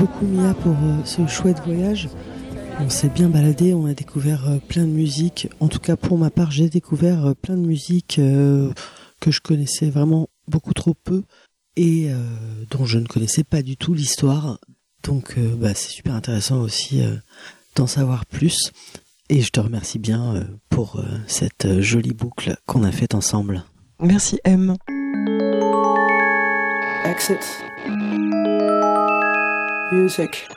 beaucoup Mia pour ce chouette voyage. On s'est bien baladé, on a découvert plein de musique. En tout cas pour ma part, j'ai découvert plein de musique que je connaissais vraiment beaucoup trop peu et dont je ne connaissais pas du tout l'histoire. Donc c'est super intéressant aussi d'en savoir plus. Et je te remercie bien pour cette jolie boucle qu'on a faite ensemble. Merci M. Exit. Music.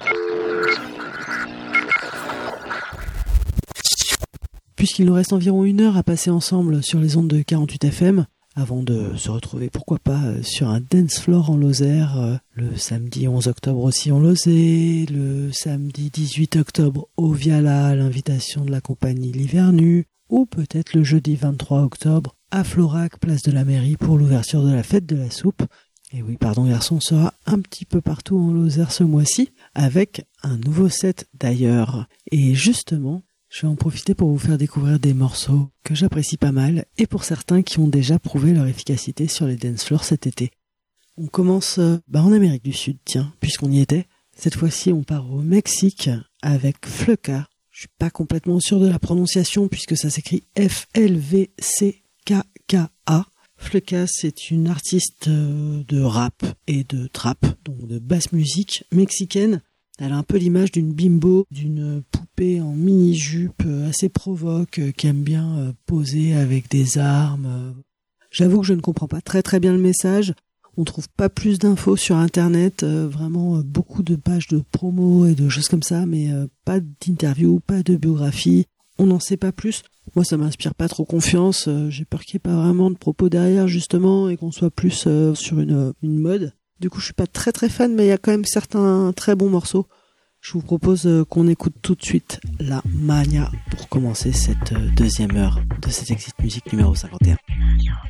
Puisqu'il nous reste environ 1 heure à passer ensemble sur les ondes de 48 FM, avant de se retrouver, pourquoi pas, sur un dance floor en Lozère, le samedi 11 octobre aussi en Lozère, le samedi 18 octobre au Viala, à l'invitation de la compagnie L'Hiver Nu, ou peut-être le jeudi 23 octobre à Florac, place de la mairie, pour l'ouverture de la fête de la soupe. Et oui, pardon garçon, sera un petit peu partout en Lozère ce mois-ci, avec un nouveau set d'ailleurs. Et justement, je vais en profiter pour vous faire découvrir des morceaux que j'apprécie pas mal, et pour certains qui ont déjà prouvé leur efficacité sur les dance floors cet été. On commence en Amérique du Sud, tiens, puisqu'on y était. Cette fois-ci, on part au Mexique avec Fleka. Je suis pas complètement sûr de la prononciation, puisque ça s'écrit F-L-V-C-K-K-A. Fleka, c'est une artiste de rap et de trap, donc de basse musique mexicaine. Elle a un peu l'image d'une bimbo, d'une poupée en mini-jupe assez provoque, qui aime bien poser avec des armes. J'avoue que je ne comprends pas très très bien le message. On trouve pas plus d'infos sur internet, vraiment beaucoup de pages de promo et de choses comme ça, mais pas d'interview, pas de biographie. On n'en sait pas plus. Moi, ça m'inspire pas trop confiance. J'ai peur qu'il n'y ait pas vraiment de propos derrière, justement, et qu'on soit plus sur une mode. Du coup, je suis pas très très fan, mais il y a quand même certains très bons morceaux. Je vous propose qu'on écoute tout de suite La Mania pour commencer cette deuxième heure de cette Exit Music numéro 51.